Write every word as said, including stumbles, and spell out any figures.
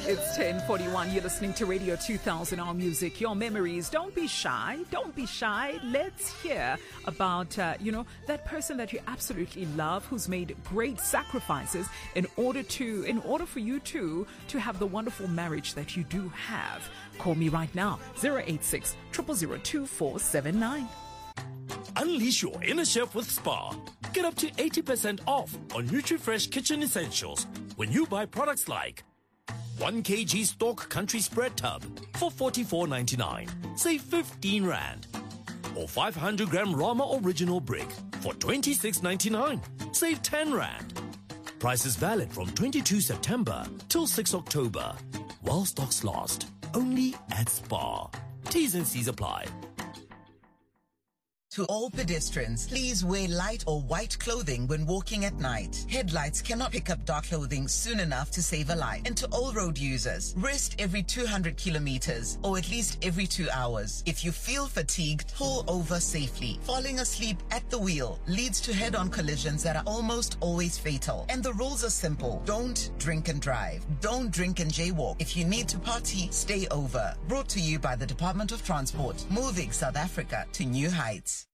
It's ten forty-one. You're listening to Radio two thousand, our music, your memories. Don't be shy. Don't be shy. Let's hear about, uh, you know, that person that you absolutely love who's made great sacrifices in order to, in order for you two to have the wonderful marriage that you do have. Call me right now, zero eight six, zero zero zero, two four seven nine. Unleash your inner chef with Spar. Get up to eighty percent off on NutriFresh kitchen essentials when you buy products like one kilogram Stork Country Spread Tub for forty-four ninety-nine. Save fifteen rand. Or five hundred gram Rama Original Brick for twenty-six ninety-nine. Save ten rand. Price is valid from twenty-second September till sixth October. While stocks last. Only at Spar. T's and C's apply. To all pedestrians, please wear light or white clothing when walking at night. Headlights cannot pick up dark clothing soon enough to save a life. And to all road users, rest every two hundred kilometers or at least every two hours. If you feel fatigued, pull over safely. Falling asleep at the wheel leads to head-on collisions that are almost always fatal. And the rules are simple. Don't drink and drive. Don't drink and jaywalk. If you need to party, stay over. Brought to you by the Department of Transport, moving South Africa to new heights.